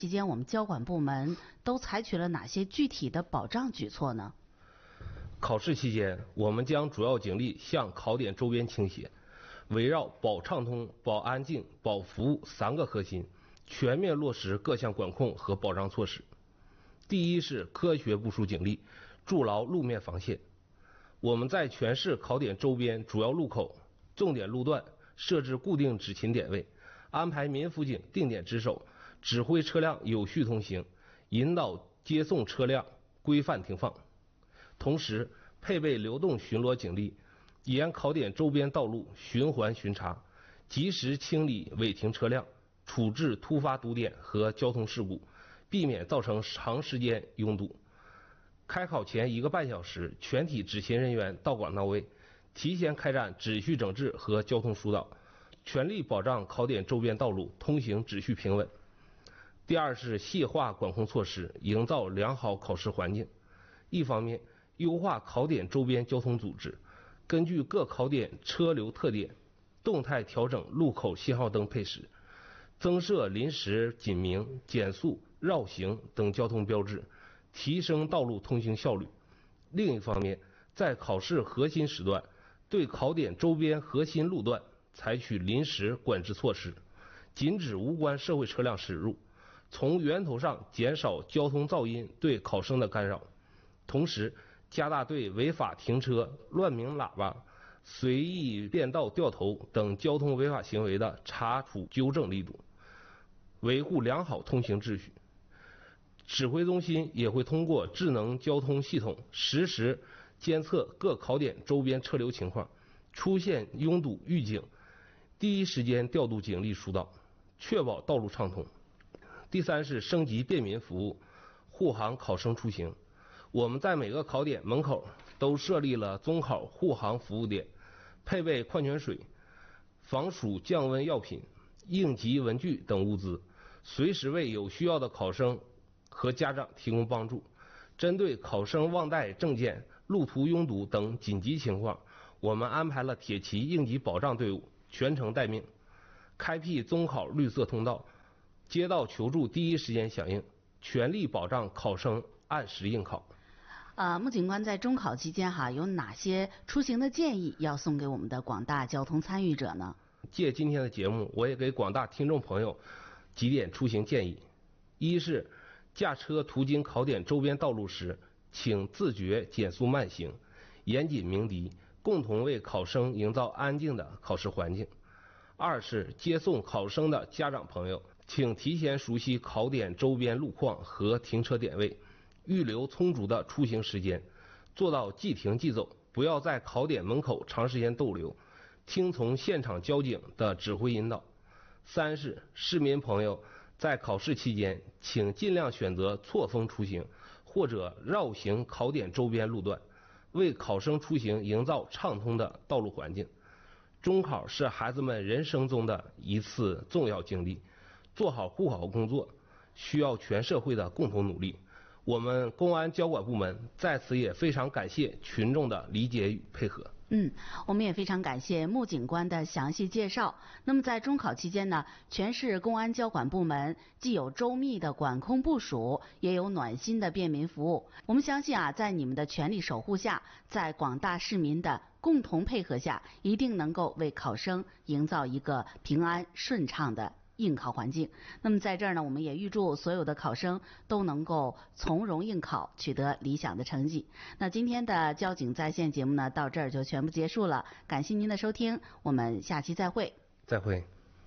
期间我们交管部门都采取了哪些具体的保障举措呢？ 考试期间，我们将主要精力向考点周边倾斜，围绕保畅通、保安静、保服务3个核心，全面落实各项管控和保障措施。第一是科学部署警力，筑牢路面防线。我们在全市考点周边主要路口、重点路段设置固定执勤点位，安排民辅警定点值守，指挥车辆有序通行，引导接送车辆规范停放。同时配备流动巡逻警力，沿考点周边道路循环巡查，及时清理违停车辆，处置突发堵点和交通事故，避免造成长时间拥堵。开考前1个半小时，全体执勤人员到岗到位，提前开展秩序整治和交通疏导，全力保障考点周边道路通行秩序平稳。第二是细化管控措施，营造良好考试环境。一方面，优化考点周边交通组织，根据各考点车流特点，动态调整路口信号灯配时，增设临时紧鸣、减速、绕行等交通标志，提升道路通行效率。另一方面，在考试核心时段，对考点周边核心路段采取临时管制措施，禁止无关社会车辆驶入，从源头上减少交通噪音对考生的干扰。同时，加大对违法停车、乱鸣喇叭、随意变道掉头等交通违法行为的查处纠正力度，维护良好通行秩序。指挥中心也会通过智能交通系统实时监测各考点周边车流情况，出现拥堵预警，第一时间调度警力疏导，确保道路畅通。第三是升级便民服务，护航考生出行。我们在每个考点门口都设立了中考护航服务点，配备矿泉水、防暑降温药品、应急文具等物资，随时为有需要的考生和家长提供帮助。针对考生忘带证件、路途拥堵等紧急情况，我们安排了铁骑应急保障队伍全程待命，开辟中考绿色通道，接到求助第一时间响应，全力保障考生按时应考。 穆警官在中考期间有哪些出行的建议要送给我们的广大交通参与者呢？ 借今天的节目，我也给广大听众朋友几点出行建议。一是驾车途经考点周边道路时，请自觉减速慢行，严谨鸣笛，共同为考生营造安静的考试环境。二是接送考生的家长朋友，请提前熟悉考点周边路况和停车点位，预留充足的出行时间，做到即停即走，不要在考点门口长时间逗留，听从现场交警的指挥引导。三是市民朋友在考试期间，请尽量选择错峰出行或者绕行考点周边路段，为考生出行营造畅通的道路环境。中考是孩子们人生中的一次重要经历，做好护考工作需要全社会的共同努力。我们公安交管部门在此也非常感谢群众的理解与配合。 我们也非常感谢穆警官的详细介绍。那么在中考期间呢，全市公安交管部门既有周密的管控部署，也有暖心的便民服务。我们相信在你们的全力守护下，在广大市民的共同配合下，一定能够为考生营造一个平安顺畅的应考环境。那么在这儿呢，我们也预祝所有的考生都能够从容应考，取得理想的成绩。那今天的交警在线节目呢，到这儿就全部结束了，感谢您的收听，我们下期再会。 再会。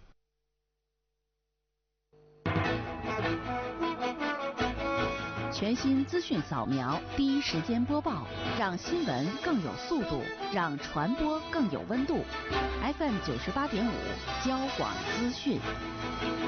全新资讯扫描，第一时间播报，让新闻更有速度，让传播更有温度。FM 98.5，交广资讯。